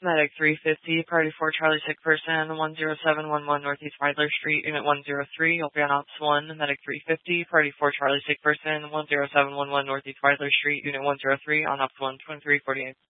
Medic 350, Priority 4 Charlie, sick person, 10711 Northeast Widler Street, Unit 103. You'll be on Ops 1, Medic 350, Priority 4 Charlie, sick person, 10711 Northeast Widler Street, Unit 103, on Ops 1, 2348.